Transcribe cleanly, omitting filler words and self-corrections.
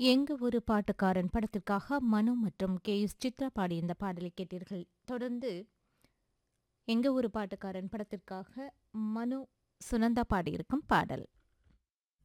எங்க ஒரு பாட்டுக்காரன் படத்திற்காக மனு மற்றும் கே.எஸ். சித்ரா பாடிய இந்த பாடலை கேட்டீர்கள். தொடர்ந்து எங்க ஒரு பாட்டுக்காரன் படத்திற்காக மனு, சுனந்தா பாடியிருக்கும் பாடல்.